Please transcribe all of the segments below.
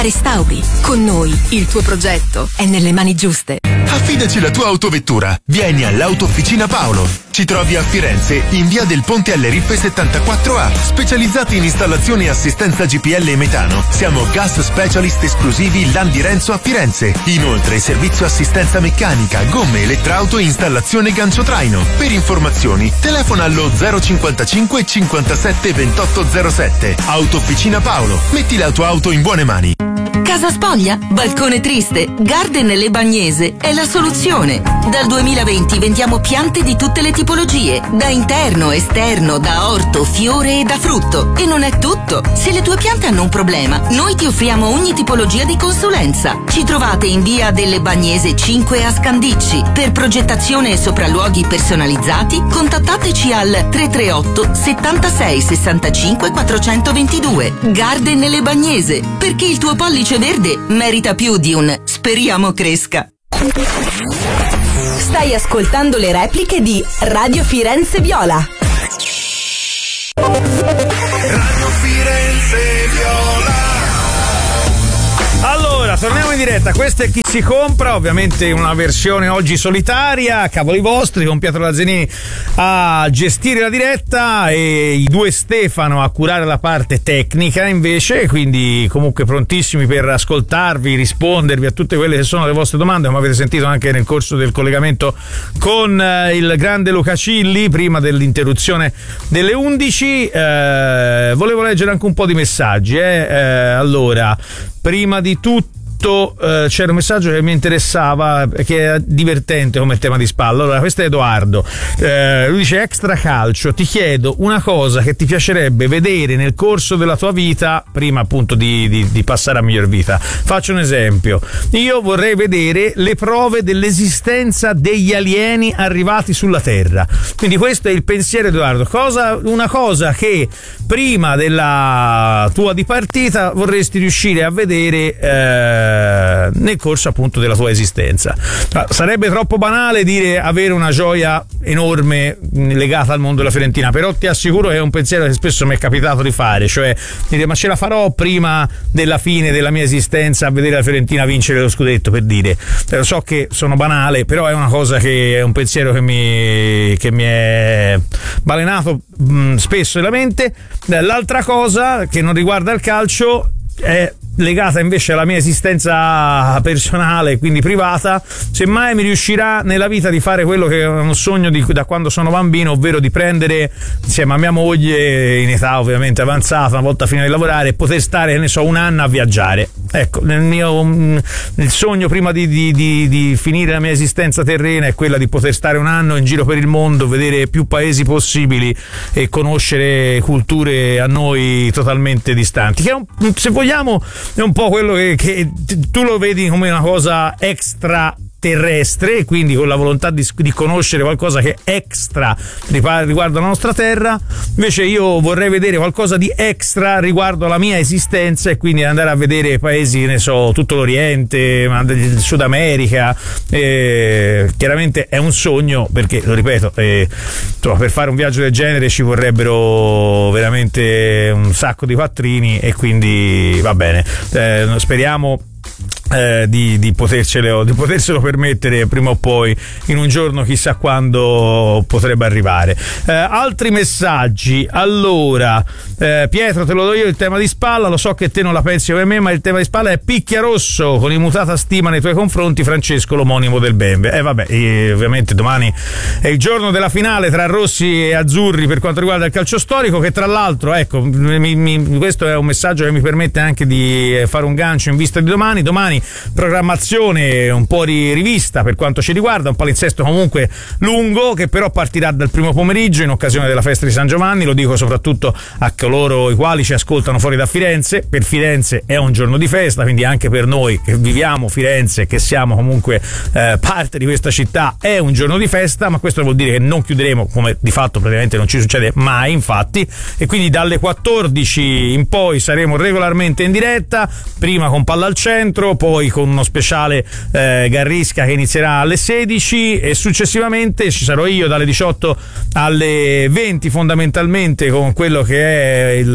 Staubli, con noi il tuo progetto è nelle mani giuste. Affidaci la tua autovettura. Vieni all'Autofficina Paolo. Ci trovi a Firenze in via del Ponte alle Rippe 74A, specializzati in installazioni e assistenza GPL e metano. Siamo gas specialist esclusivi Landi Renzo a Firenze. Inoltre servizio assistenza meccanica, gomme, elettrauto e installazione gancio traino. Per informazioni telefona allo 055 57 2807. Autofficina Paolo. Metti la tua auto in buone mani. Casa spoglia? Balcone triste? Garden Le Bagnese è la soluzione. Dal 2020 vendiamo piante di tutte le tipologie, da interno, esterno, da orto, fiore e da frutto. E non è tutto. Se le tue piante hanno un problema, noi ti offriamo ogni tipologia di consulenza. Ci trovate in via delle Bagnese 5 a Scandicci. Per progettazione e sopralluoghi personalizzati, contattateci al 338 76 65 422. Garden Le Bagnese, perché il tuo pollice verde merita più di un speriamo cresca. Stai ascoltando le repliche di Radio Firenze Viola. Radio Firenze Viola. Allora, torniamo in diretta. Questa è Chi si compra, ovviamente una versione oggi solitaria, cavoli vostri, con Pietro Lazzarini a gestire la diretta e i due Stefano a curare la parte tecnica invece, quindi comunque prontissimi per ascoltarvi, rispondervi a tutte quelle che sono le vostre domande, come avete sentito anche nel corso del collegamento con il grande Luca Cilli prima dell'interruzione delle 11. Volevo leggere anche un po' di messaggi. Allora, prima di tutto c'era un messaggio che mi interessava, che è divertente come tema di spalla. Allora, questo è Edoardo, lui dice: extra calcio, ti chiedo una cosa che ti piacerebbe vedere nel corso della tua vita prima appunto di passare a miglior vita. Faccio un esempio: io vorrei vedere le prove dell'esistenza degli alieni arrivati sulla Terra. Quindi questo è il pensiero, Edoardo. Una cosa che prima della tua dipartita vorresti riuscire a vedere nel corso appunto della tua esistenza. Sarebbe troppo banale dire avere una gioia enorme legata al mondo della Fiorentina, però ti assicuro che è un pensiero che spesso mi è capitato di fare, cioè dire: ma ce la farò prima della fine della mia esistenza a vedere la Fiorentina vincere lo scudetto, per dire. Lo so che sono banale, però è una cosa che è un pensiero che mi è balenato spesso nella mente. L'altra cosa che non riguarda il calcio è legata invece alla mia esistenza personale, quindi privata. Semmai mi riuscirà nella vita di fare quello che è un sogno da quando sono bambino, ovvero di prendere insieme a mia moglie, in età ovviamente avanzata, una volta finita di lavorare, e poter stare, ne so, un anno a viaggiare. Ecco, il sogno prima di finire la mia esistenza terrena è quella di poter stare un anno in giro per il mondo, vedere più paesi possibili e conoscere culture a noi totalmente distanti, che è se vogliamo è un po' quello che tu lo vedi come una cosa extra terrestre, quindi con la volontà di conoscere qualcosa che extra riguarda la nostra terra. Invece io vorrei vedere qualcosa di extra riguardo la mia esistenza, e quindi andare a vedere paesi, ne so, tutto l'Oriente, il Sud America. Chiaramente è un sogno, perché lo ripeto, per fare un viaggio del genere ci vorrebbero veramente un sacco di quattrini, e quindi va bene, speriamo di poterselo permettere prima o poi, in un giorno, chissà quando potrebbe arrivare. Altri messaggi. Allora, Pietro, te lo do io il tema di spalla, lo so che te non la pensi come me, ma il tema di spalla è Picchiarosso, con immutata stima nei tuoi confronti, Francesco, l'omonimo del Benve. Vabbè, ovviamente domani è il giorno della finale tra rossi e azzurri per quanto riguarda il calcio storico, che tra l'altro, ecco, questo è un messaggio che mi permette anche di fare un gancio in vista di domani programmazione un po' rivista per quanto ci riguarda, un palinsesto comunque lungo, che però partirà dal primo pomeriggio in occasione della festa di San Giovanni. Lo dico soprattutto a coloro i quali ci ascoltano fuori da Firenze: per Firenze è un giorno di festa, quindi anche per noi che viviamo Firenze, che siamo comunque parte di questa città, è un giorno di festa. Ma questo vuol dire che non chiuderemo, come di fatto praticamente non ci succede mai, infatti, e quindi dalle 14 in poi saremo regolarmente in diretta, prima con Palla al Centro, poi poi con uno speciale Garrisca che inizierà alle 16 e successivamente ci sarò io dalle 18 alle 20 fondamentalmente con quello che è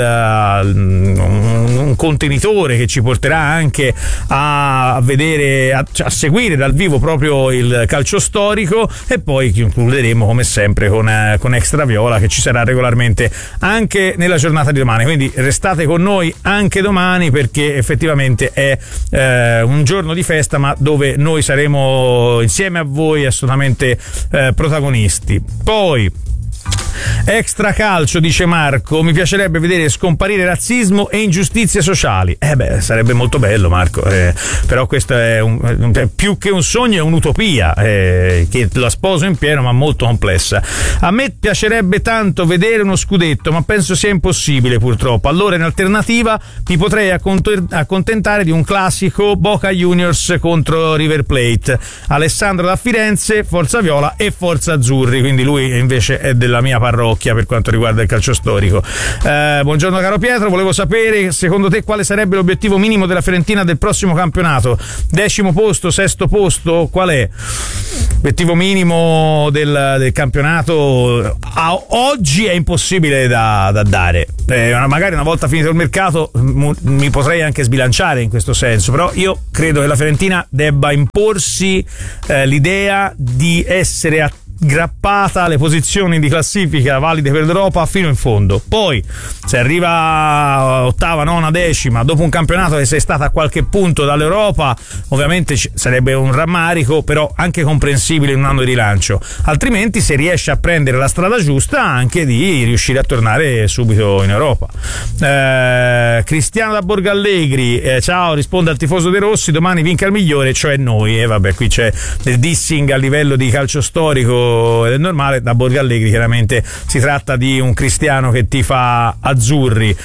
un contenitore che ci porterà anche a vedere, a seguire dal vivo proprio il calcio storico, e poi concluderemo come sempre con Extra Viola, che ci sarà regolarmente anche nella giornata di domani, quindi restate con noi anche domani, perché effettivamente è un giorno di festa, ma dove noi saremo insieme a voi assolutamente protagonisti. Poi Extra calcio, dice Marco, mi piacerebbe vedere scomparire razzismo e ingiustizie sociali. Sarebbe molto bello, Marco, però questo è più che un sogno, è un'utopia che la sposo in pieno, ma molto complessa. A me piacerebbe tanto vedere uno scudetto, ma penso sia impossibile purtroppo. Allora in alternativa mi potrei accontentare di un classico Boca Juniors contro River Plate. Alessandro da Firenze, Forza Viola e Forza Azzurri, quindi lui invece è della mia parrocchia per quanto riguarda il calcio storico. Buongiorno caro Pietro, volevo sapere secondo te quale sarebbe l'obiettivo minimo della Fiorentina del prossimo campionato? 10° posto, 6° posto? Qual è l'obiettivo minimo del campionato? Oggi è impossibile da dare, magari una volta finito il mercato mi potrei anche sbilanciare in questo senso, però io credo che la Fiorentina debba imporsi l'idea di essere aggrappata alle posizioni di classifica valide per l'Europa fino in fondo. Poi se arriva 8ª, 9ª, 10ª dopo un campionato che sei stata a qualche punto dall'Europa, ovviamente sarebbe un rammarico, però anche comprensibile in un anno di rilancio. Altrimenti, se riesce a prendere la strada giusta, anche di riuscire a tornare subito in Europa. Cristiano da Borgo Allegri, ciao, risponde al tifoso dei Rossi, domani vinca il migliore, cioè noi. E vabbè, qui c'è del dissing a livello di calcio storico ed è normale. Da Borgo Allegri chiaramente si tratta di un cristiano che tifa azzurri.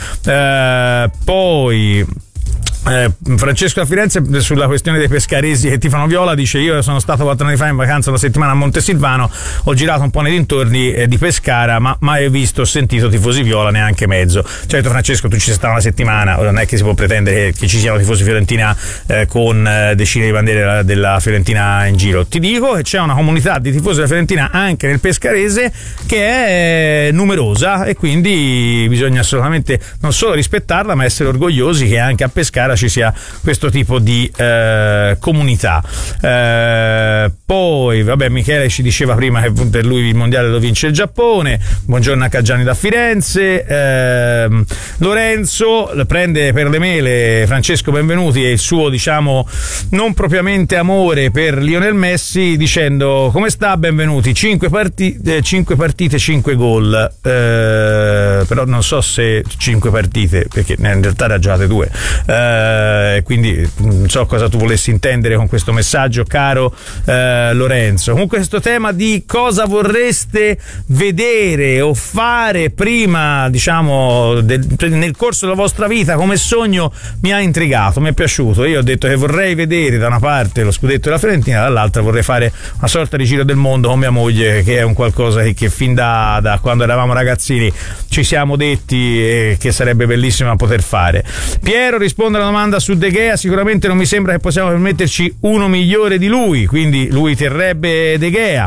Poi Francesco da Firenze, sulla questione dei pescaresi che tifano viola, dice: io sono stato 4 anni fa in vacanza una settimana a Montesilvano, ho girato un po' nei dintorni di Pescara, ma mai visto o sentito tifosi viola, neanche mezzo. Certo Francesco, tu ci sei stato una settimana, non è che si può pretendere che ci siano tifosi fiorentina con decine di bandiere della Fiorentina in giro. Ti dico che c'è una comunità di tifosi della Fiorentina anche nel pescarese che è numerosa, e quindi bisogna assolutamente non solo rispettarla, ma essere orgogliosi che anche a Pescara ci sia questo tipo di comunità. Poi vabbè, Michele ci diceva prima che per lui il mondiale lo vince il Giappone. Buongiorno a Caggiani da Firenze. Lorenzo prende per le mele Francesco Benvenuti e il suo, diciamo, non propriamente amore per Lionel Messi, dicendo: come sta Benvenuti? 5 partite 5 gol, però non so se 5 partite, perché in realtà ne ha giocate 2, quindi non so cosa tu volessi intendere con questo messaggio, caro Lorenzo. Comunque questo tema di cosa vorreste vedere o fare prima, diciamo, nel corso della vostra vita come sogno, mi ha intrigato, mi è piaciuto. Io ho detto che vorrei vedere da una parte lo scudetto della Fiorentina, dall'altra vorrei fare una sorta di giro del mondo con mia moglie, che è un qualcosa che fin da quando eravamo ragazzini ci siamo detti che sarebbe bellissimo poter fare. Piero risponde alla domanda su De Gea: sicuramente non mi sembra che possiamo permetterci uno migliore di lui, quindi lui terrebbe De Gea.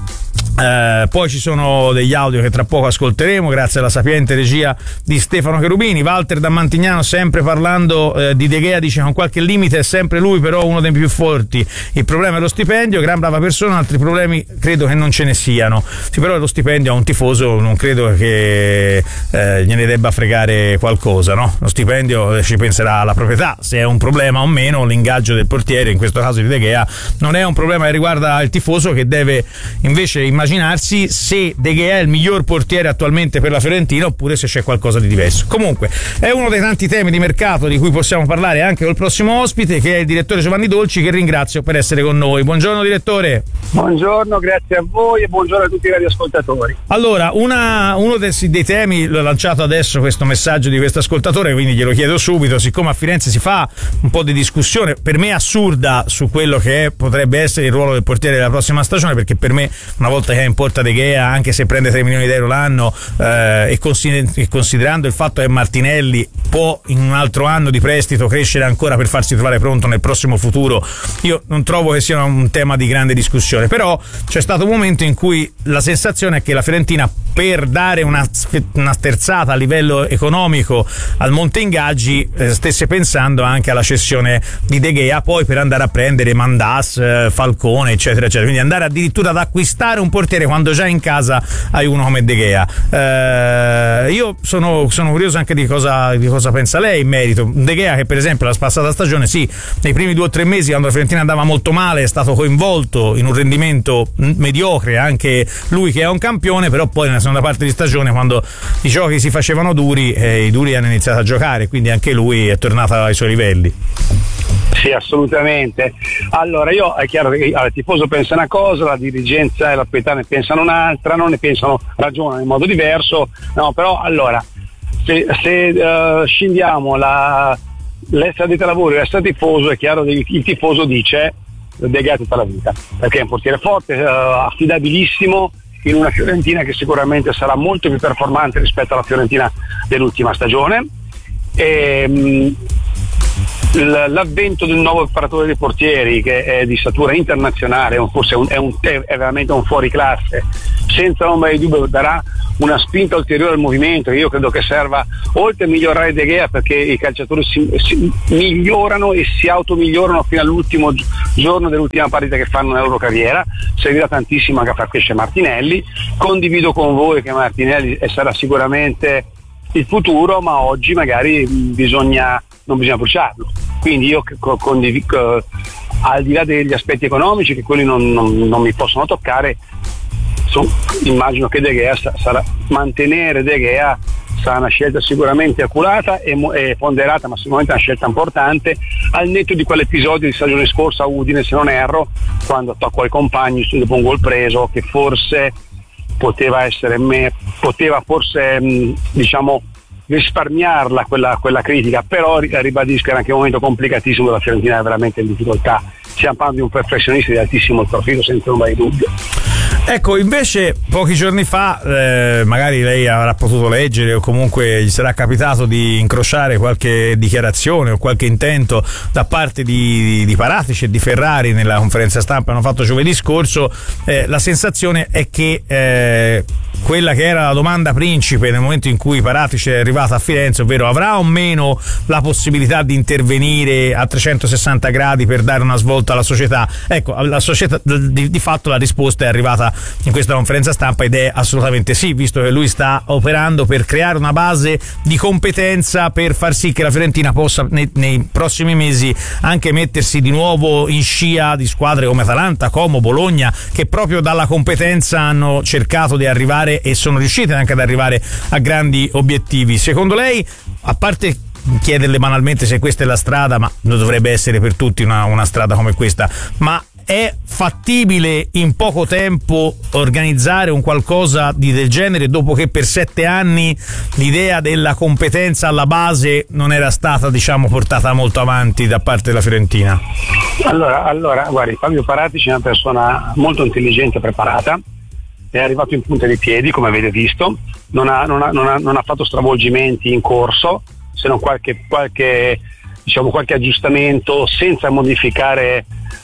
Poi ci sono degli audio che tra poco ascolteremo grazie alla sapiente regia di Stefano Cherubini. Walter da Mantignano, sempre parlando di De Gea, dice: con qualche limite è sempre lui però uno dei più forti, il problema è lo stipendio, gran brava persona, altri problemi credo che non ce ne siano. Sì, però lo stipendio a un tifoso non credo che gliene debba fregare qualcosa, no? Lo stipendio ci penserà la proprietà se è un problema o meno. L'ingaggio del portiere, in questo caso di De Gea, non è un problema che riguarda il tifoso, che deve invece immaginarsi se De Gea è il miglior portiere attualmente per la Fiorentina oppure se c'è qualcosa di diverso. Comunque è uno dei tanti temi di mercato di cui possiamo parlare anche col prossimo ospite, che è il direttore Giovanni Dolci, che ringrazio per essere con noi. Buongiorno direttore. Buongiorno, grazie a voi e buongiorno a tutti i radioascoltatori. Allora, uno dei temi, l'ho lanciato adesso questo messaggio di questo ascoltatore, quindi glielo chiedo subito. Siccome a Firenze si fa un po' di discussione, per me assurda, su quello che potrebbe essere il ruolo del portiere della prossima stagione, perché per me, una volta che l'Economica in porta De Gea, anche se prende 3 milioni di euro l'anno, e considerando il fatto che Martinelli può in un altro anno di prestito crescere ancora per farsi trovare pronto nel prossimo futuro, io non trovo che sia un tema di grande discussione. Però c'è stato un momento in cui la sensazione è che la Fiorentina, per dare una sterzata a livello economico al monte ingaggi, stesse pensando anche alla cessione di De Gea, poi per andare a prendere Mandas, Falcone, eccetera eccetera, quindi andare addirittura ad acquistare un portiere quando già in casa hai uno come De Gea. Io sono curioso anche di cosa pensa lei in merito. De Gea, che per esempio la passata stagione, sì, nei primi 2 o 3 mesi quando la Fiorentina andava molto male è stato coinvolto in un rendimento mediocre, anche lui che è un campione, però poi nella seconda parte di stagione, quando i giochi si facevano duri, i duri hanno iniziato a giocare, quindi anche lui è tornato ai suoi livelli. Sì, assolutamente. Allora, io è chiaro che il tifoso pensa una cosa, la dirigenza e la proprietà ne pensano un'altra, non ne pensano, ragionano in modo diverso, no, però allora se scindiamo l'essere addetto ai lavori e l'essere tifoso, è chiaro che il tifoso dice De Gea tutta la vita, perché è un portiere forte, affidabilissimo, in una Fiorentina che sicuramente sarà molto più performante rispetto alla Fiorentina dell'ultima stagione. L'avvento del nuovo preparatore dei portieri, che è di statura internazionale, forse è veramente un fuoriclasse, senza ombra di dubbio darà una spinta ulteriore al movimento, che io credo che serva, oltre a migliorare De Gea, perché i calciatori si migliorano e si automigliorano fino all'ultimo giorno dell'ultima partita che fanno nella loro carriera. Servirà tantissimo anche a far crescere Martinelli. Condivido con voi che Martinelli sarà sicuramente il futuro, ma oggi magari non bisogna bruciarlo. Quindi io condivido, al di là degli aspetti economici, che quelli non mi possono toccare, immagino che De Gea mantenere De Gea sarà una scelta sicuramente accurata e ponderata, ma sicuramente una scelta importante, al netto di quell'episodio di stagione scorsa a Udine, se non erro, quando toccò ai compagni dopo un gol preso, che forse poteva forse diciamo risparmiarla quella critica, però ribadisco, era anche un momento complicatissimo della Fiorentina, veramente in difficoltà. Stiamo parlando di un professionista di altissimo profilo, senza ombra di dubbio. Ecco, invece pochi giorni fa, magari lei avrà potuto leggere o comunque gli sarà capitato di incrociare qualche dichiarazione o qualche intento da parte di Paratici e di Ferrari nella conferenza stampa hanno fatto giovedì scorso. La sensazione è che quella che era la domanda principe nel momento in cui Paratici è arrivato a Firenze, ovvero avrà o meno la possibilità di intervenire a 360 gradi per dare una svolta alla società, ecco, la società di fatto la risposta è arrivata in questa conferenza stampa ed è assolutamente sì, visto che lui sta operando per creare una base di competenza per far sì che la Fiorentina possa nei prossimi mesi anche mettersi di nuovo in scia di squadre come Atalanta, Como, Bologna, che proprio dalla competenza hanno cercato di arrivare e sono riuscite anche ad arrivare a grandi obiettivi. Secondo lei, a parte chiederle banalmente se questa è la strada, ma lo dovrebbe essere per tutti una strada come questa, ma è fattibile in poco tempo organizzare un qualcosa del genere, dopo che per 7 anni l'idea della competenza alla base non era stata, diciamo, portata molto avanti da parte della Fiorentina? Allora guardi, Fabio Paratici è una persona molto intelligente e preparata, è arrivato in punta di piedi, come avete visto, non ha fatto stravolgimenti in corso, se non qualche aggiustamento senza modificare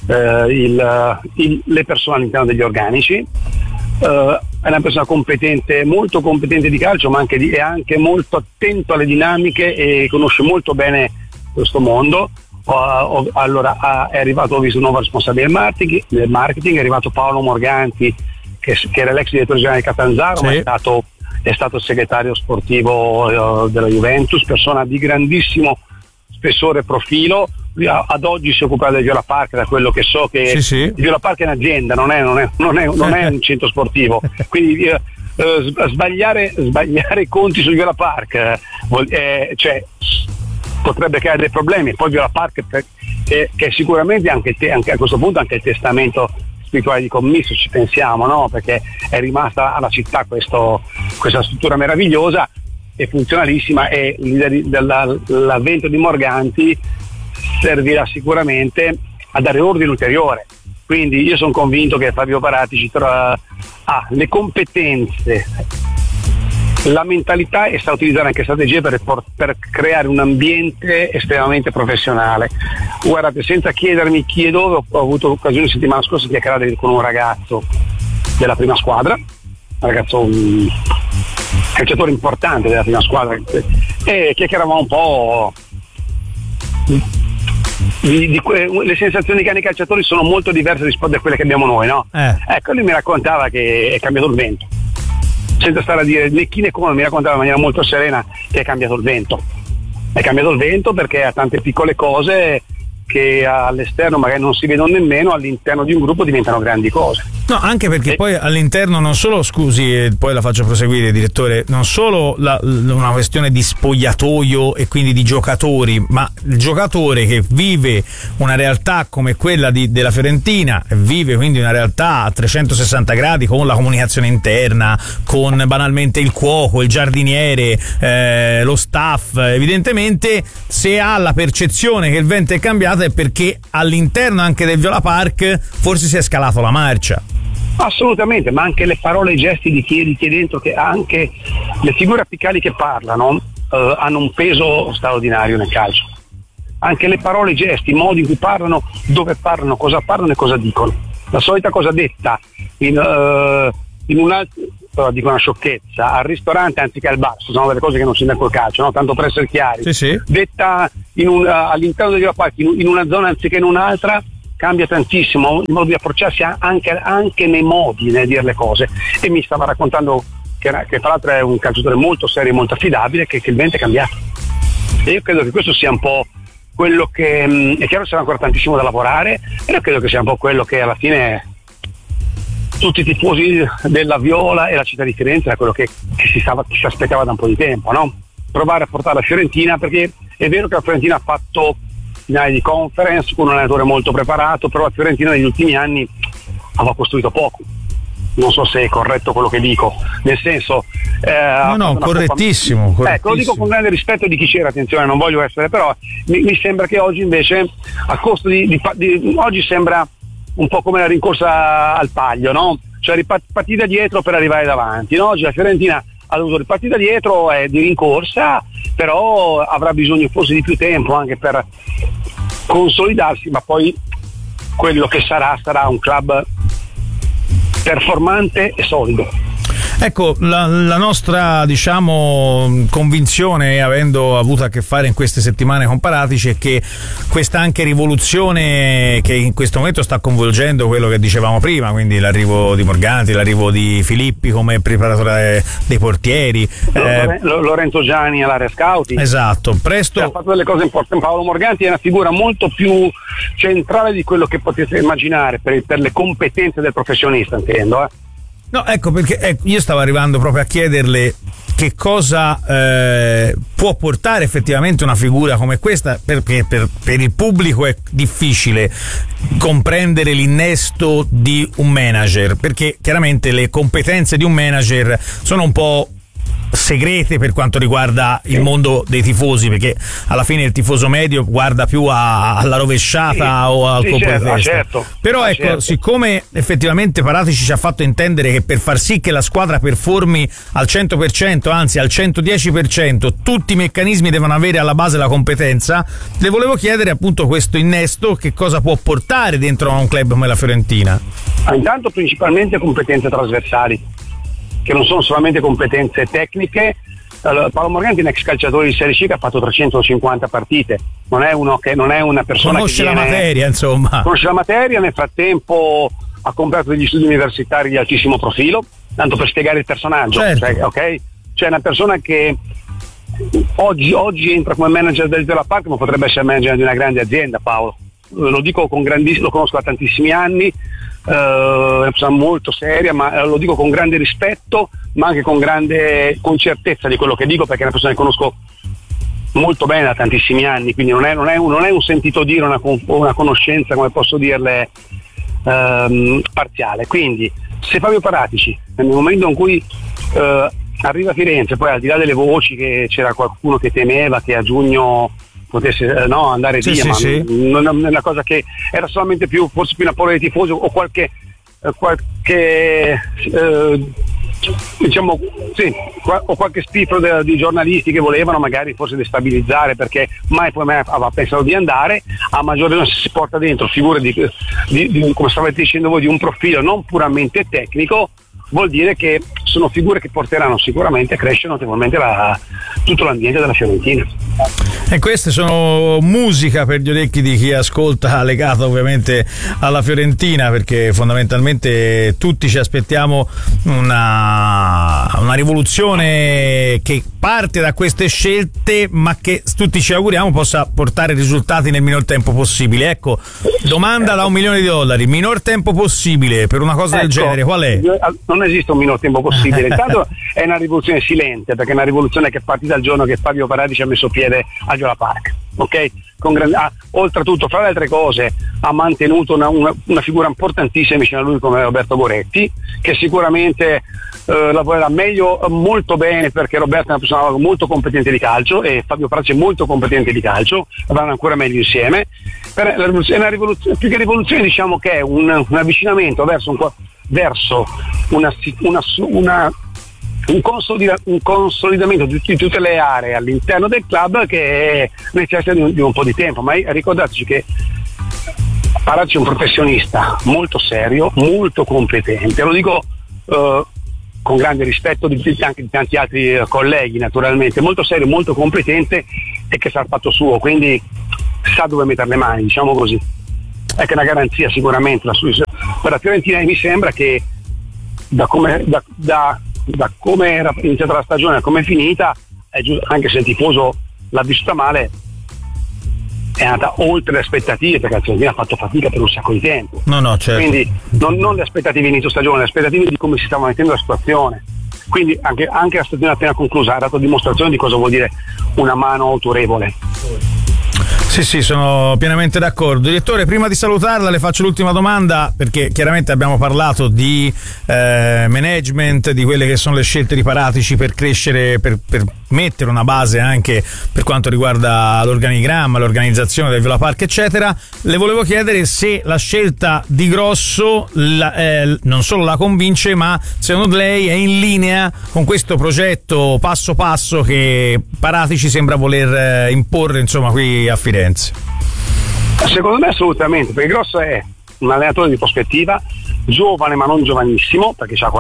le persone all'interno degli organici. È una persona competente, molto competente di calcio, ma è anche molto attento alle dinamiche e conosce molto bene questo mondo. Allora è arrivato, ho visto un nuovo responsabile del marketing, è arrivato Paolo Morganti, che era l'ex direttore generale di Catanzaro, sì, ma è stato il segretario sportivo della Juventus, persona di grandissimo spessore e profilo. Lui ad oggi si occupa del Viola Park, da quello che so, che sì. Il Viola Park è un'azienda, non è un centro sportivo, quindi sbagliare i conti sul Viola Park cioè potrebbe creare dei problemi. Poi Viola Park che è sicuramente anche a questo punto anche il testamento spirituale di Commisso, ci pensiamo, no? Perché è rimasta alla città questa struttura meravigliosa e funzionalissima, e l'avvento di Morganti servirà sicuramente a dare ordine ulteriore. Quindi io sono convinto che Fabio Paratici ha le competenze, la mentalità e sa utilizzare anche strategie per creare un ambiente estremamente professionale. Guardate, senza chiedermi chi e dove, ho avuto l'occasione settimana scorsa di chiacchierare con un ragazzo della prima squadra, un calciatore importante della prima squadra, e chiacchieravamo un po' le sensazioni che hanno i calciatori sono molto diverse rispetto a quelle che abbiamo noi, no? Ecco, lui mi raccontava che è cambiato il vento, senza stare a dire né chi né come, mi raccontava in maniera molto serena che è cambiato il vento. È cambiato il vento perché ha tante piccole cose che all'esterno magari non si vedono nemmeno, all'interno di un gruppo diventano grandi cose. No, anche perché poi all'interno non solo, scusi, e poi la faccio proseguire, direttore, non solo una questione di spogliatoio e quindi di giocatori, ma il giocatore che vive una realtà come quella della Fiorentina, vive quindi una realtà a 360 gradi con la comunicazione interna, con banalmente il cuoco, il giardiniere, lo staff, evidentemente se ha la percezione che il vento è cambiato è perché all'interno anche del Viola Park forse si è scalato la marcia. Assolutamente, ma anche le parole e i gesti di chi è dentro, che anche le figure apicali che parlano hanno un peso straordinario nel calcio. Anche le parole, i gesti, i modi in cui parlano, dove parlano, cosa parlano e cosa dicono. La solita cosa detta in un altro, dico una sciocchezza, al ristorante anziché al bar, sono delle cose che non c'entrano col calcio, no? Tanto per essere chiari. Sì. Detta all'interno del Viola Park in una zona anziché in un'altra, cambia tantissimo il modo di approcciarsi anche nei modi nel dire le cose. E mi stava raccontando che tra l'altro è un calciatore molto serio e molto affidabile, che il vento è cambiato, e io credo che questo sia un po' quello che è chiaro che c'è ancora tantissimo da lavorare, e io credo che sia un po' quello che alla fine tutti i tifosi della Viola e la città di Firenze era quello che si aspettava da un po' di tempo, no? Provare a portare la Fiorentina, perché è vero che la Fiorentina ha fatto finali di conference con un allenatore molto preparato, però la Fiorentina negli ultimi anni aveva costruito poco. Non so se è corretto quello che dico, nel senso no, correttissimo. Ecco, lo dico con grande rispetto di chi c'era, attenzione, non voglio essere, però mi sembra che oggi invece a costo oggi sembra un po' come la rincorsa al paglio, no? Cioè ripartire da dietro per arrivare davanti, no? Oggi la Fiorentina ha dovuto ripartire da dietro, è di rincorsa, però avrà bisogno forse di più tempo anche per consolidarsi, ma poi quello che sarà un club performante e solido. Ecco, la nostra, diciamo, convinzione, avendo avuto a che fare in queste settimane con Paratici, è che questa anche rivoluzione che in questo momento sta coinvolgendo quello che dicevamo prima, quindi l'arrivo di Morganti, l'arrivo di Filippi come preparatore dei portieri, Lorenzo Gianni all'area scouting. Esatto, presto ha fatto delle cose importanti. Paolo Morganti è una figura molto più centrale di quello che potete immaginare per le competenze del professionista, intendo. No, ecco perché io stavo arrivando proprio a chiederle che cosa può portare effettivamente una figura come questa, perché per il pubblico è difficile comprendere l'innesto di un manager, perché chiaramente le competenze di un manager sono un po' segrete per quanto riguarda il mondo dei tifosi, perché alla fine il tifoso medio guarda più alla rovesciata o al colpo di testa. Certo. Però ecco, certo. Siccome effettivamente Paratici ci ha fatto intendere che per far sì che la squadra performi al 100%, anzi al 110%, tutti i meccanismi devono avere alla base la competenza, le volevo chiedere appunto questo innesto che cosa può portare dentro a un club come la Fiorentina. Intanto principalmente competenze trasversali, che non sono solamente competenze tecniche. Paolo Morganti è un ex calciatore di Serie C che ha fatto 350 partite, non è una persona conosce che la materia, insomma. Conosce la materia, nel frattempo ha comprato degli studi universitari di altissimo profilo, tanto per spiegare il personaggio, certo. Ok? Cioè una persona che oggi entra come manager del Viola Park, ma potrebbe essere manager di una grande azienda, Paolo. Lo dico lo conosco da tantissimi anni, è una persona molto seria, ma lo dico con grande rispetto, ma anche con certezza di quello che dico, perché è una persona che conosco molto bene da tantissimi anni, quindi non è un sentito dire, una conoscenza, come posso dirle, parziale. Quindi se Fabio Paratici nel momento in cui arriva a Firenze, poi al di là delle voci che c'era qualcuno che temeva che a giugno potesse andare via, ma sì. Non è una cosa che era solamente forse più una paura dei tifosi o qualche qualche diciamo sì, o qualche spiffero di giornalisti che volevano magari forse destabilizzare, perché mai aveva pensato di andare, a maggior ragione se si porta dentro figure di come stavate dicendo voi, di un profilo non puramente tecnico, vuol dire che sono figure che porteranno sicuramente a crescere notevolmente tutto l'ambiente della Fiorentina. E queste sono musica per gli orecchi di chi ascolta, legata ovviamente alla Fiorentina, perché fondamentalmente tutti ci aspettiamo una rivoluzione che parte da queste scelte, ma che tutti ci auguriamo possa portare risultati nel minor tempo possibile. Ecco, domanda da $1 milione, minor tempo possibile per una cosa del genere, qual è? Non esiste un minor tempo possibile. Intanto è una rivoluzione silente, perché è una rivoluzione che è partita il giorno che Fabio Paratici ha messo piede al Viola Park, ok? Oltretutto, fra le altre cose, ha mantenuto una figura importantissima vicino a lui come Roberto Goretti, che sicuramente lavorerà meglio, molto bene, perché Roberto è una persona molto competente di calcio e Fabio Paratici è molto competente di calcio, avranno ancora meglio insieme. È una rivoluzione, più che rivoluzione diciamo che è un avvicinamento verso un consolidamento di tutte le aree all'interno del club, che necessita di un po' di tempo, ma ricordateci che Paratici è un professionista molto serio, molto competente, lo dico con grande rispetto anche di tanti altri colleghi, naturalmente, molto serio, molto competente e che sa il fatto suo, quindi sa dove mettere le mani, diciamo così. È che è una garanzia sicuramente per la Fiorentina, e mi sembra che da come era iniziata la stagione e come è finita, anche se il tifoso l'ha vissuta male, è andata oltre le aspettative, perché la Fiorentina ha fatto fatica per un sacco di tempo. No, certo. Quindi non le aspettative inizio stagione, le aspettative di come si stava mettendo la situazione. Quindi anche la stagione appena conclusa ha dato dimostrazione di cosa vuol dire una mano autorevole. Sì, sono pienamente d'accordo. Direttore, prima di salutarla le faccio l'ultima domanda, perché chiaramente abbiamo parlato di management, di quelle che sono le scelte di Paratici per crescere, per mettere una base anche per quanto riguarda l'organigramma, l'organizzazione del Viola Park, eccetera. Le volevo chiedere se la scelta di Grosso non solo la convince, ma secondo lei è in linea con questo progetto passo passo che Paratici sembra voler imporre, insomma, qui a Firenze. Secondo me assolutamente, perché Grosso è un allenatore di prospettiva, giovane ma non giovanissimo, perché ha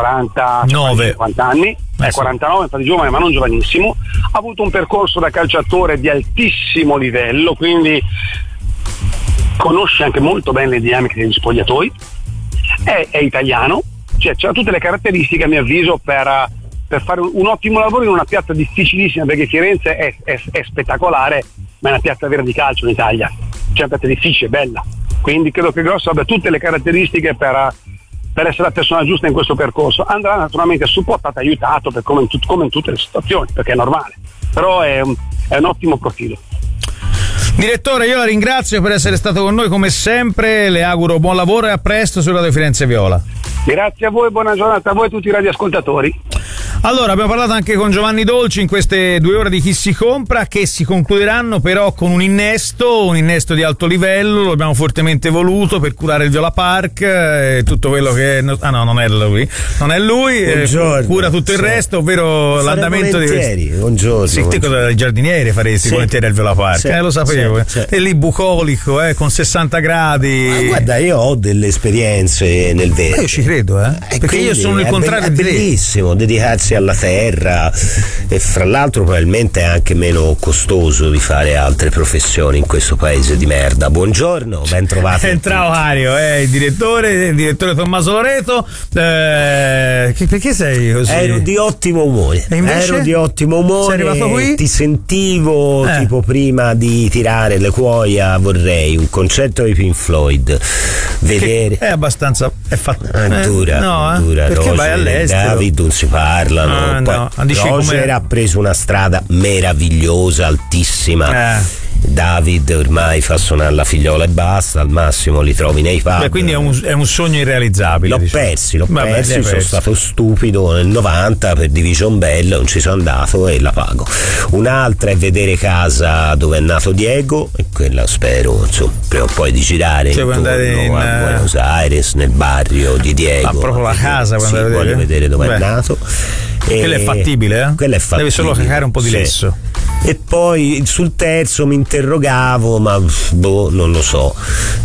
50 anni, è 49, infatti giovane ma non giovanissimo, ha avuto un percorso da calciatore di altissimo livello, quindi conosce anche molto bene le dinamiche degli spogliatoi, è italiano, cioè ha tutte le caratteristiche, a mio avviso, per fare un ottimo lavoro in una piazza difficilissima, perché Firenze è spettacolare, ma è una piazza vera di calcio in Italia, cioè una piazza difficile, bella, quindi credo che Grosso abbia tutte le caratteristiche per essere la persona giusta in questo percorso. Andrà naturalmente supportato, aiutato, come in tutte le situazioni, perché è normale, però è un ottimo profilo. Direttore, io la ringrazio per essere stato con noi come sempre, le auguro buon lavoro e a presto su Radio Firenze Viola. Grazie a voi, buona giornata a voi e a tutti i radioascoltatori. Allora, abbiamo parlato anche con Giovanni Dolci in queste 2 ore di Chi si compra, che si concluderanno però con un innesto di alto livello, lo abbiamo fortemente voluto per curare il Viola Park, tutto quello che non è lui, cura tutto il resto, ovvero l'andamento di buongiorno. Sì, te cosa il giardiniere faresti volentieri al Viola Park? Lo sapevo. Sì. E lì bucolico, con 60 gradi. Ma guarda, io ho delle esperienze nel verde. Io ci credo, perché io sono il contrario di lei. È bellissimo dedicarsi alla terra, e fra l'altro probabilmente è anche meno costoso di fare altre professioni in questo paese di merda. Buongiorno, ben trovato. Ciao Ario, il direttore Tommaso Loreto. Perché sei così? Ero di ottimo umore. E invece? Ero di ottimo umore. Sei arrivato qui? Ti sentivo tipo prima di tirare le cuoia, vorrei un concerto di Pink Floyd vedere. È abbastanza dura. Perché Roger vai all'estero? David non si parlano. Roger ha preso una strada meravigliosa, altissima. David ormai fa suonare la figliola e basta, al massimo li trovi nei pub. Beh, quindi è un sogno irrealizzabile. L'ho persi, sono stato stupido nel 90 per Division Bell, non ci sono andato e la pago. Un'altra è vedere casa dove è nato Diego, e quella spero insomma prima o poi di girare intorno a Buenos Aires, nel barrio di Diego. Ma proprio la casa, sì, voglio vedere dove è nato. Quella è fattibile, eh? Quella è fattibile. Deve solo cercare un po' di lesso. E poi sul terzo mi interrogavo, ma non lo so,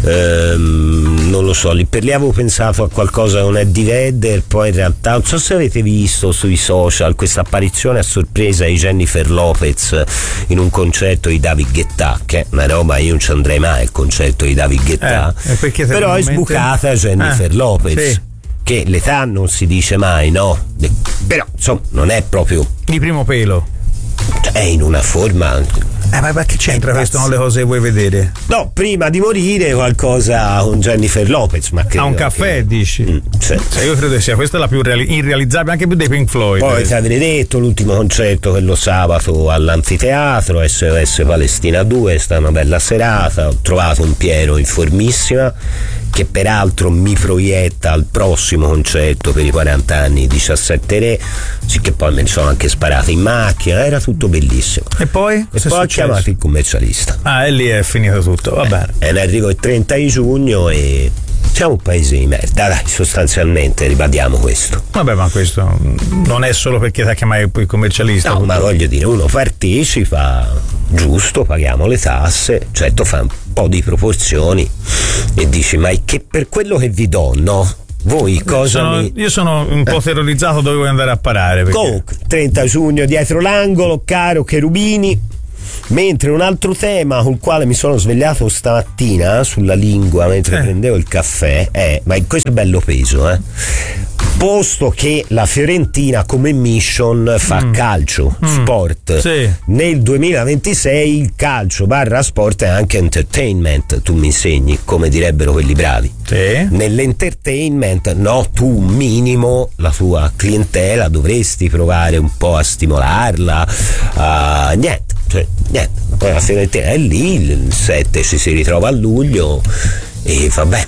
lì per lì avevo pensato a qualcosa con Eddie Vedder, poi in realtà non so se avete visto sui social questa apparizione a sorpresa di Jennifer Lopez in un concerto di David Guetta, che è una roba, io non ci andrei mai al concerto di David Guetta, però è sbucata Jennifer Lopez. Sì. Che l'età non si dice mai, no? Però insomma non è proprio di primo pelo, è in una forma. Ma che c'entra questo? Non le cose che vuoi vedere? No, prima di morire qualcosa con Jennifer Lopez, ma a un caffè dici? Sì. Io credo che sia questa la più irrealizzabile, anche più dei Pink Floyd. Poi ti avrei detto l'ultimo concerto quello sabato all'Anfiteatro, SOS Palestina 2, è stata una bella serata, ho trovato un Piero in formissima, che peraltro mi proietta al prossimo concerto per i 40 anni 17 Re, sì, che poi me ne sono anche sparate in macchina, era tutto bellissimo. E poi ho chiamato il commercialista. E lì è finito tutto, va bene. Ne arrivo il 30 di giugno e siamo un paese di merda, dai, sostanzialmente ribadiamo questo. Vabbè, ma questo non è solo perché ti chiamai il commercialista. No, ma voglio dire, uno partecipa, giusto, paghiamo le tasse, certo fa un po' di proporzioni e dici, ma è che per quello che vi do, no? Voi cosa Io sono un po' terrorizzato dove vuoi andare a parare. Perché... Comunque, 30 giugno dietro l'angolo, caro Cherubini. Mentre un altro tema col quale mi sono svegliato stamattina sulla lingua mentre prendevo il caffè ma questo è bello peso, posto che la Fiorentina come mission fa calcio, sport, sì. Nel 2026 il calcio / sport è anche entertainment, tu mi insegni come direbbero quelli bravi, sì. Nell'entertainment tu un minimo la tua clientela dovresti provare un po' a stimolarla, niente, poi la Fiorentina è lì, il 7 ci si ritrova a luglio e vabbè.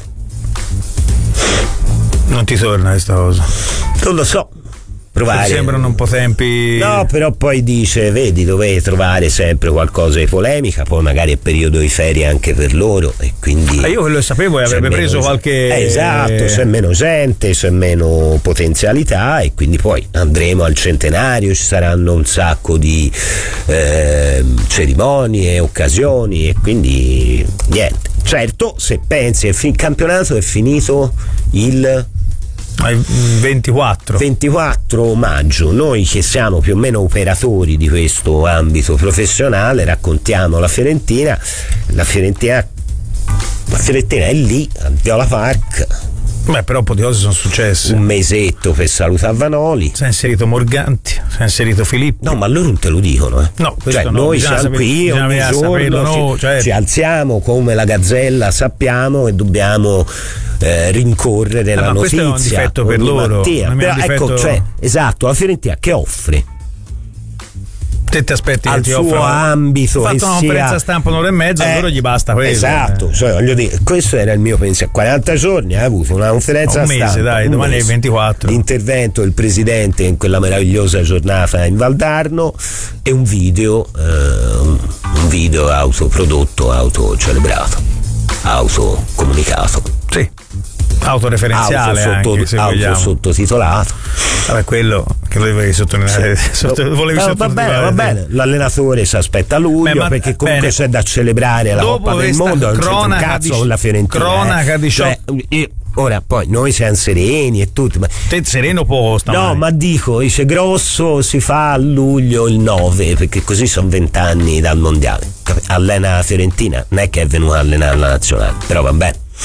Non ti torna questa cosa? Non lo so. Provare. Ti sembrano un po' tempi. No, però poi dice, vedi, dovete trovare sempre qualcosa di polemica, poi magari è periodo di ferie anche per loro e quindi. Io quello che sapevo è avrebbe preso qualche. Esatto, c'è meno gente, c'è meno potenzialità e quindi poi andremo al centenario, ci saranno un sacco di cerimonie, occasioni e quindi niente. Certo, se pensi il campionato è finito il 24 maggio, noi che siamo più o meno operatori di questo ambito professionale raccontiamo la Fiorentina è lì al Viola Park. Beh, però un po' di cose sono successe. Un mesetto per salutare Vanoli. Si è inserito Morganti, si è inserito Filippo. No, ma loro non te lo dicono, No, noi siamo qui ogni giorno, ci alziamo come la gazzella, sappiamo e dobbiamo rincorrere la notizia. Questo è un difetto per loro. Però ecco, esatto, la Fiorentina che offre? Te ti aspetti al che ti suo ambito, ha fatto una conferenza stampa un'ora e mezza, a loro gli basta quello. Esatto, voglio dire, questo era il mio pensiero. 40 giorni ha avuto una conferenza stampa, mese, dai, domani è il 24. L'intervento del presidente in quella meravigliosa giornata in Valdarno e un video autoprodotto, autocelebrato, autocomunicato. Sì. Autoreferenziale, autosottotitolato. Vabbè, quello che lo dovevi sottolineare. Va bene, l'allenatore si aspetta a luglio perché comunque c'è da celebrare la Coppa del Mondo, non c'è un cazzo con la Fiorentina. Cronaca di ora poi noi siamo sereni e tutto, ma te sereno posta. No, ma dice grosso si fa a luglio il 9 perché così sono 20 anni dal mondiale. Allena la Fiorentina, non è che è venuta a allenare la nazionale, però va bene.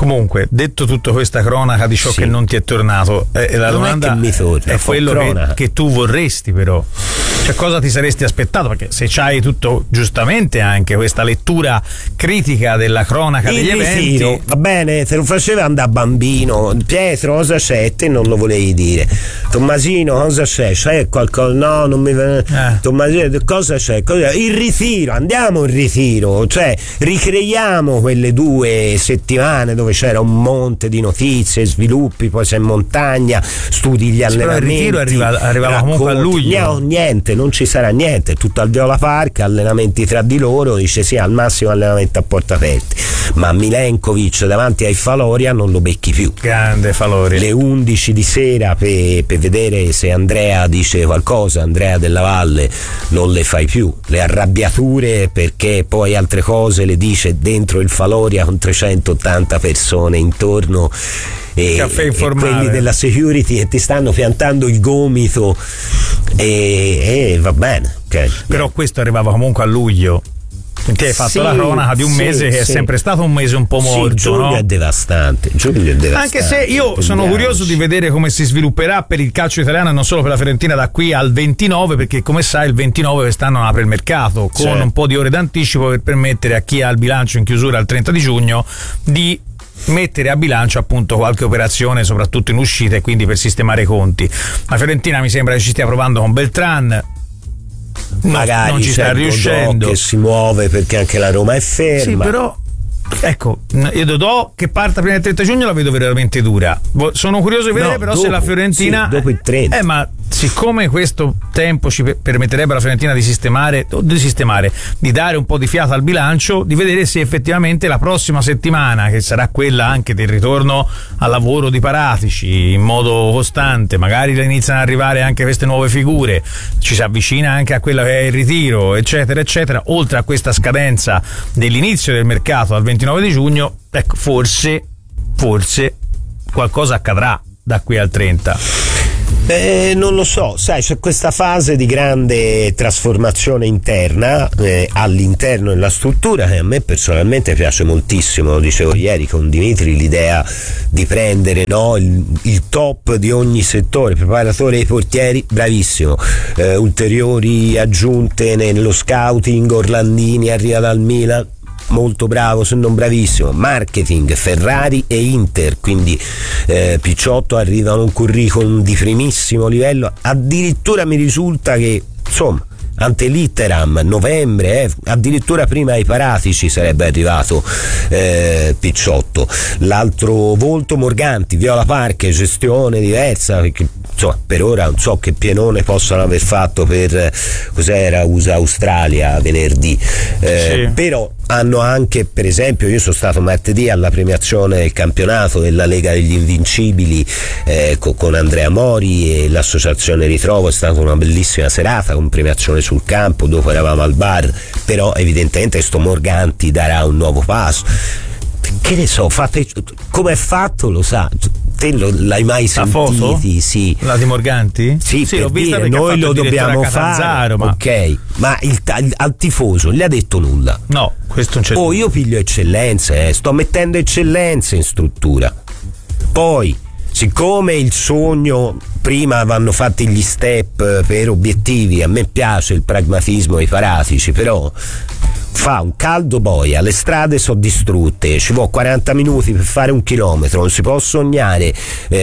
Comunque, detto tutta questa cronaca di ciò che non ti è tornato, la domanda è che mi torna, è quello che tu vorresti, però. Cioè, cosa ti saresti aspettato? Perché se c'hai tutto, giustamente, anche questa lettura critica della cronaca degli eventi. Va bene, te lo faceva da bambino. Pietro, cosa c'è? Te non lo volevi dire. Tommasino, cosa c'è? C'è qualcosa? No, non mi Tommasino, cosa c'è? Il ritiro, andiamo in ritiro, cioè ricreiamo quelle 2 settimane dove c'era un monte di notizie, sviluppi, poi sei in montagna, studi gli allenamenti. Però il ritiro arrivava comunque a luglio. Niente, non ci sarà niente, tutto al Viola Park, allenamenti tra di loro, dice sì, al massimo allenamento a porta aperta, ma Milenkovic davanti ai Faloria non lo becchi più. Grande Faloria. Le 11 di sera per vedere se Andrea dice qualcosa, Andrea Della Valle, non le fai più. Le arrabbiature perché poi altre cose le dice dentro il Faloria con 380 persone intorno e caffè informale, quelli della security che ti stanno piantando il gomito e va bene, okay. Però questo arrivava comunque a luglio. Ti hai fatto la cronaca di un mese che è sempre stato un mese un po' morto. Giugno, no? È devastante. Anche se io sono curioso di vedere come si svilupperà per il calcio italiano e non solo per la Fiorentina da qui al 29, perché come sai il 29 quest'anno apre il mercato con un po' di ore d'anticipo per permettere a chi ha il bilancio in chiusura al 30 di giugno di mettere a bilancio appunto qualche operazione, soprattutto in uscita, e quindi per sistemare i conti. La Fiorentina mi sembra che ci stia provando con Beltran. Magari non ci sta riuscendo, che si muove perché anche la Roma è ferma. Sì, però ecco, io Dodò che parta prima del 30 giugno la vedo veramente dura. Sono curioso di vedere però dopo, se la Fiorentina dopo il 30. Ma siccome questo tempo ci permetterebbe alla Fiorentina di dare un po' di fiato al bilancio, di vedere se effettivamente la prossima settimana, che sarà quella anche del ritorno al lavoro di Paratici in modo costante, magari iniziano ad arrivare anche queste nuove figure, ci si avvicina anche a quello che è il ritiro, eccetera eccetera, oltre a questa scadenza dell'inizio del mercato al 29 di giugno, ecco, forse qualcosa accadrà da qui al 30. Non lo so, sai, c'è questa fase di grande trasformazione interna all'interno della struttura che a me personalmente piace moltissimo. Lo dicevo ieri con Dimitri, l'idea di prendere il top di ogni settore, preparatore dei portieri, bravissimo, ulteriori aggiunte nello scouting, Orlandini arriva dal Milan, molto bravo se non bravissimo, marketing, Ferrari e Inter, quindi Picciotto arriva a un curriculum di primissimo livello, addirittura mi risulta che insomma ante litteram novembre, addirittura prima ai Paratici sarebbe arrivato Picciotto. L'altro volto Morganti, Viola Park, gestione diversa, perché insomma per ora non so che pienone possano aver fatto per cos'era USA Australia venerdì, però hanno anche, per esempio, io sono stato martedì alla premiazione del campionato della Lega degli Invincibili con Andrea Mori e l'associazione Ritrovo, è stata una bellissima serata con premiazione sul campo, dopo eravamo al bar, però evidentemente sto Morganti darà un nuovo passo. Che ne so, come è fatto lo sa. Te l'hai mai sentiti? Foto? Sì. La di Morganti? Sì, l'ho vista dire, noi lo dobbiamo fare, ok, ma al tifoso gli ha detto nulla? No, questo non c'è. Io piglio eccellenze, sto mettendo eccellenze in struttura. Poi, siccome il sogno, prima vanno fatti gli step per obiettivi, a me piace il pragmatismo dei Paratici, però fa un caldo boia, le strade sono distrutte, ci vuole 40 minuti per fare 1 chilometro, non si può sognare,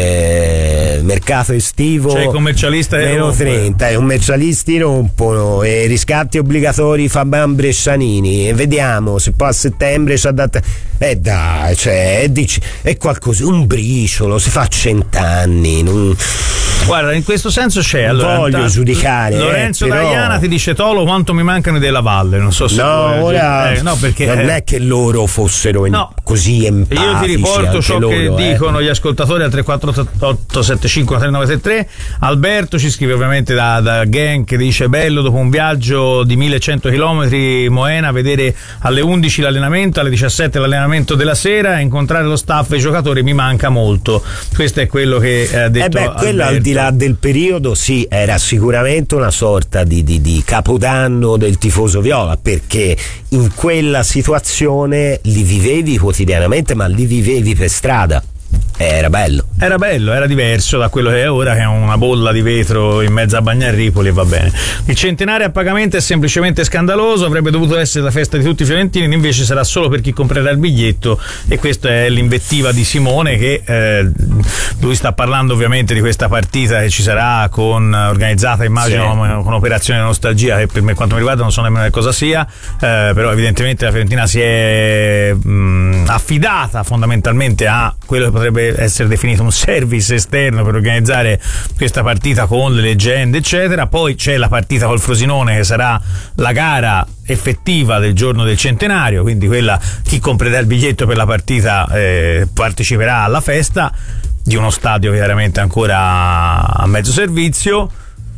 mercato estivo, cioè, commercialista meno 30, i commercialisti rompono, e riscatti obbligatori Fabian Brescianini, e vediamo se poi a settembre c'ha data, dai, cioè è qualcosa, un briciolo, si fa 100 anni, non... Guarda, in questo senso c'è, allora, voglio giudicare, Lorenzo però... Daiana ti dice: Tolo, quanto mi mancano i Della Valle, non so se ora no, perché non è che loro fossero così empatici. Io ti riporto ciò loro, che dicono gli ascoltatori al 348 75 3973. Alberto ci scrive ovviamente da Gang, che dice: bello dopo un viaggio di 1100 km Moena vedere alle 11 l'allenamento, alle 17 l'allenamento della sera, incontrare lo staff e i giocatori mi manca molto. Questo è quello che ha detto quello al di là del periodo, sì, era sicuramente una sorta di capodanno del tifoso viola, perché in quella situazione li vivevi quotidianamente, ma li vivevi per strada. Era bello, era diverso da quello che è ora, che è una bolla di vetro in mezzo a Bagnarripoli, e va bene. Il centenario a pagamento è semplicemente scandaloso, avrebbe dovuto essere la festa di tutti i fiorentini, invece sarà solo per chi comprerà il biglietto, e questa è l'invettiva di Simone, che lui sta parlando ovviamente di questa partita che ci sarà, organizzata immagino con Operazione Nostalgia, che per me, quanto mi riguarda, non so nemmeno che cosa sia, però evidentemente la Fiorentina si è affidata fondamentalmente a quello che potrebbe essere definito un service esterno per organizzare questa partita con le leggende eccetera. Poi c'è la partita col Frosinone, che sarà la gara effettiva del giorno del centenario, quindi quella, chi comprerà il biglietto per la partita parteciperà alla festa di uno stadio chiaramente ancora a mezzo servizio.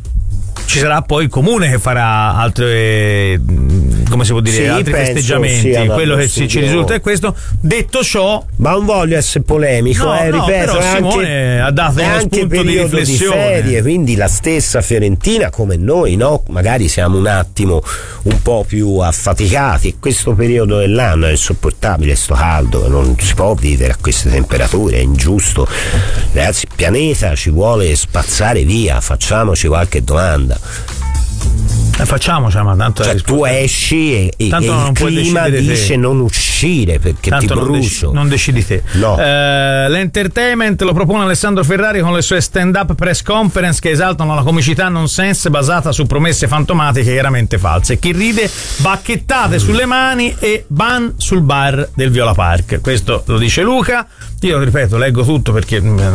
Ci sarà poi il comune che farà altre, come si può dire, altri festeggiamenti. Quello che ci risulta è questo. Detto ciò, ma non voglio essere polemico, ripeto, però Simone ha dato uno spunto di riflessione. Di ferie, quindi la stessa Fiorentina, come noi, no? Magari siamo un attimo un po' più affaticati. Questo periodo dell'anno è insopportabile, sto caldo, non si può vivere a queste temperature, è ingiusto. Ragazzi, il pianeta ci vuole spazzare via, facciamoci qualche domanda. Facciamoci, ma tanto tu esci e il clima dice non uscire perché tanto ti brucio. Non decidi te. No. L'entertainment lo propone Alessandro Ferrari con le sue stand-up press conference che esaltano la comicità nonsense basata su promesse fantomatiche chiaramente false. Chi ride, bacchettate sulle mani e ban sul bar del Viola Park. Questo lo dice Luca. Io ripeto, leggo tutto perché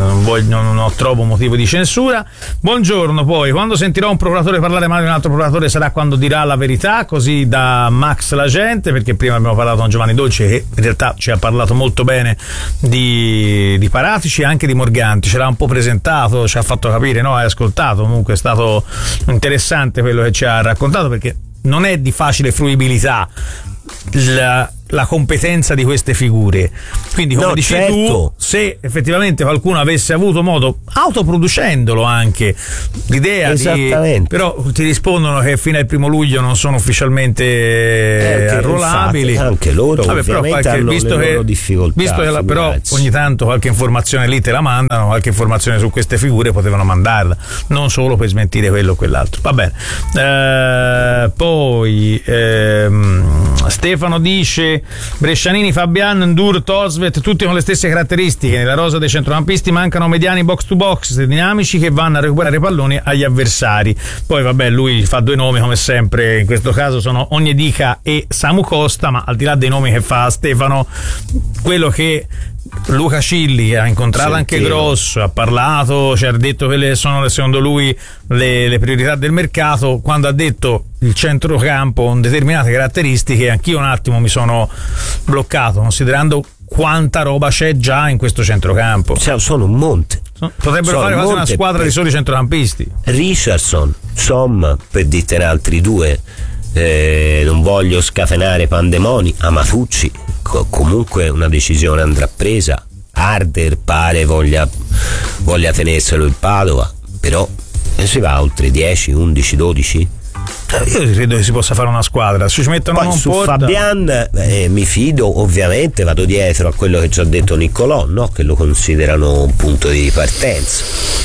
non trovo motivo di censura. Buongiorno. Poi, quando sentirò un procuratore parlare male di un altro procuratore sarà quando dirà la verità, così da Max la gente, perché prima abbiamo parlato con Giovanni Dolci, che in realtà ci ha parlato molto bene di Paratici e anche di Morganti, ce l'ha un po' presentato, ci ha fatto capire, no? Hai ascoltato, comunque è stato interessante quello che ci ha raccontato, perché non è di facile fruibilità la competenza di queste figure, quindi come dici tu, se effettivamente qualcuno avesse avuto modo, autoproducendolo anche, l'idea però ti rispondono che fino al 1 luglio non sono ufficialmente arruolabili, infatti, anche loro ovviamente hanno le loro difficoltà, visto che però ogni tanto qualche informazione lì te la mandano, qualche informazione su queste figure potevano mandarla, non solo per smentire quello o quell'altro. Va bene. Poi Stefano dice Brescianini, Fabian, Ndur, Tosvet, tutti con le stesse caratteristiche. Nella rosa dei centrocampisti mancano mediani box to box dinamici che vanno a recuperare i palloni agli avversari. Poi vabbè, lui fa 2 nomi come sempre, in questo caso sono Onyedika e Samu Costa, ma al di là dei nomi che fa Stefano, quello che Luca Cilli ha incontrato anche Grosso, ha parlato, ci ha detto quelle sono secondo lui le priorità del mercato. Quando ha detto il centrocampo con determinate caratteristiche, anch'io un attimo mi sono bloccato, considerando quanta roba c'è già in questo centrocampo. Sono un monte. Potrebbero fare quasi una squadra di soli centrocampisti. Richardson, Somma, per dirtene altri 2. Non voglio scatenare pandemoni. Amatucci, comunque una decisione andrà presa. Harder pare voglia tenerselo il Padova, però si va oltre 10, 11, 12. Io credo che si possa fare una squadra. Se ci mettono poi su Fabian mi fido, ovviamente vado dietro a quello che ci ha detto Niccolò, no? Che lo considerano un punto di partenza.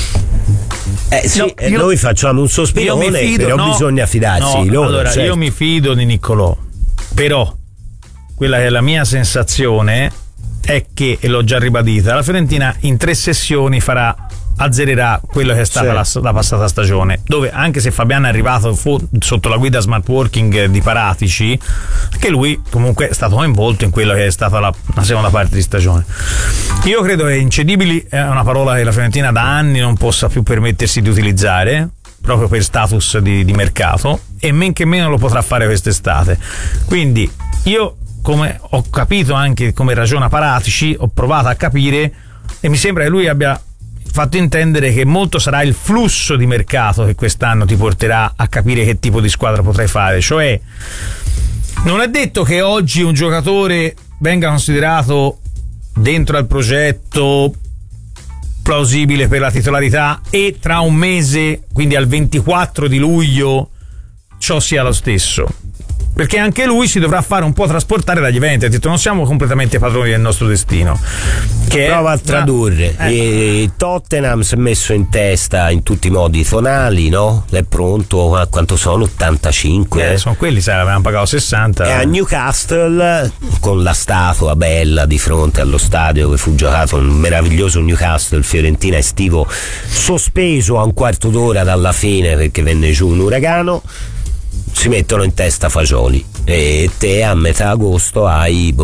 Noi facciamo un sospirone, però bisogna fidarsi di loro. Allora, certo. Io mi fido di Niccolò, però quella che è la mia sensazione è che, e l'ho già ribadita, la Fiorentina in 3 sessioni azzererà quello che è stata la passata stagione, dove anche se Fabiano è arrivato sotto la guida smart working di Paratici, che lui comunque è stato coinvolto in quello che è stata la seconda parte di stagione. Io credo che incedibili è una parola che la Fiorentina da anni non possa più permettersi di utilizzare, proprio per status di mercato, e men che meno lo potrà fare quest'estate. Quindi io, come ho capito anche come ragiona Paratici, ho provato a capire, e mi sembra che lui abbia fatto intendere che molto sarà il flusso di mercato che quest'anno ti porterà a capire che tipo di squadra potrai fare. Cioè, non è detto che oggi un giocatore venga considerato dentro al progetto plausibile per la titolarità e tra un mese, quindi al 24 di luglio, ciò sia lo stesso. perché anche lui si dovrà fare un po' trasportare dagli eventi. Ha detto non siamo completamente padroni del nostro destino. Prova a tradurre. Tottenham si è messo in testa in tutti i modi tonali, no? È pronto a quanto sono? 85? Sono quelli, sai, avevano pagato 60. E a Newcastle, con la statua bella di fronte allo stadio che fu giocato, un meraviglioso Newcastle Fiorentina estivo, sospeso a un quarto d'ora dalla fine perché venne giù un uragano, si mettono in testa Fagioli, e te a metà agosto hai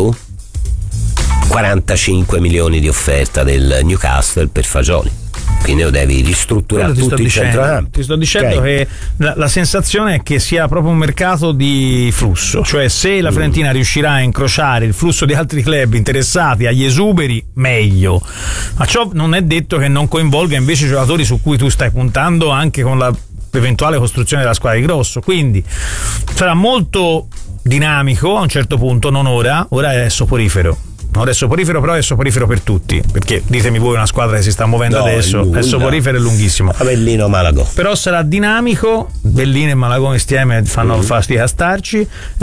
45 milioni di offerta del Newcastle per Fagioli, quindi lo devi ristrutturare tutto il centrocampo. Ti sto dicendo che la sensazione è che sia proprio un mercato di flusso, cioè se la Fiorentina riuscirà a incrociare il flusso di altri club interessati agli esuberi, meglio, ma ciò non è detto che non coinvolga invece i giocatori su cui tu stai puntando anche con la eventuale costruzione della squadra di grosso, quindi sarà molto dinamico a un certo punto, non ora è soporifero. Ora è soporifero, però è soporifero per tutti, perché ditemi voi una squadra che si sta muovendo adesso, è soporifero e lunghissimo. Avellino Malagò. Però sarà dinamico, Bellino e Malagò insieme fanno fastidio a starci,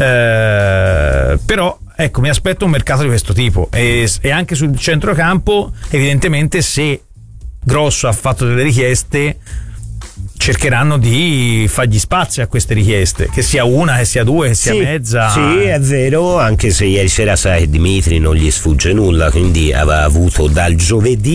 però ecco, mi aspetto un mercato di questo tipo e anche sul centrocampo evidentemente se Grosso ha fatto delle richieste cercheranno di fargli spazio a queste richieste, che sia una, che sia due, che sia mezza. Sì, è vero, anche se ieri sera sai Dimitri non gli sfugge nulla, quindi aveva avuto dal giovedì